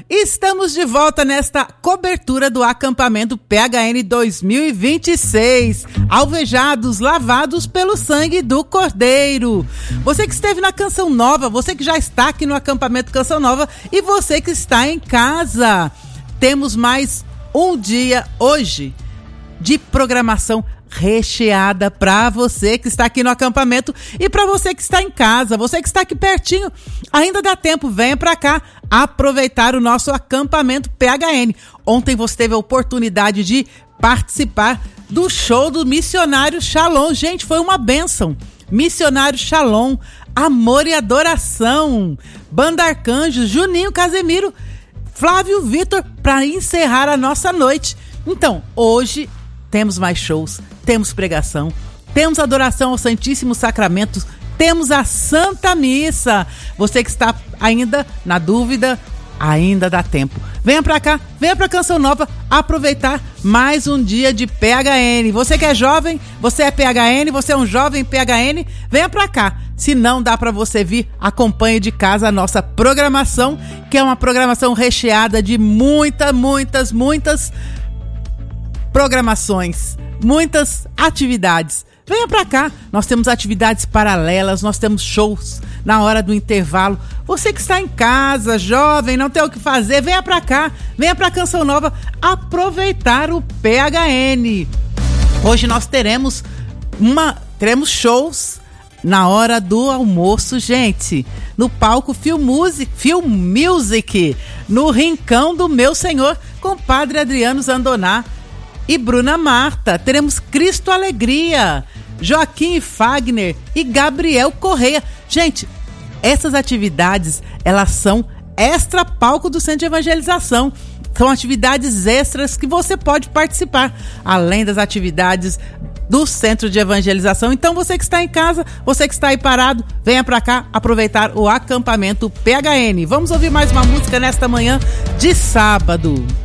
Estamos de volta nesta cobertura do acampamento PHN 2026. Alvejados, lavados pelo sangue do Cordeiro. Você que esteve na Canção Nova, você que já está aqui no acampamento Canção Nova e você que está em casa. Temos mais um dia hoje de programação recheada para você que está aqui no acampamento e para você que está em casa, você que está aqui pertinho, ainda dá tempo, venha para cá aproveitar o nosso acampamento PHN. Ontem você teve a oportunidade de participar do show do Missionário Shalom. Gente, foi uma bênção. Missionário Shalom, Amor e Adoração, Banda Arcanjos, Juninho Casemiro, Flávio Vitor, para encerrar a nossa noite. Então, hoje temos mais shows, temos pregação, temos adoração ao Santíssimo Sacramento, temos a Santa Missa. Você que está ainda na dúvida, ainda dá tempo. Venha pra cá, venha pra Canção Nova aproveitar mais um dia de PHN. Você que é jovem, você é PHN, você é um jovem PHN, venha pra cá. Se não dá pra você vir, acompanhe de casa a nossa programação, que é uma programação recheada de muitas programações, muitas atividades. Venha pra cá, nós temos atividades paralelas, nós temos shows na hora do intervalo. Você que está em casa, jovem, não tem o que fazer, venha pra cá, venha pra Canção Nova aproveitar o PHN. Hoje nós teremos shows na hora do almoço, gente, no palco Film Music, no Rincão do Meu Senhor, com Padre Adriano Zandoná e Bruna Marta. Teremos Cristo Alegria, Joaquim Fagner e Gabriel Correia. Gente, essas atividades, elas são extra palco do Centro de Evangelização. São atividades extras que você pode participar, além das atividades do Centro de Evangelização. Então você que está em casa, você que está aí parado, venha pra cá aproveitar o acampamento PHN. Vamos ouvir mais uma música nesta manhã de sábado.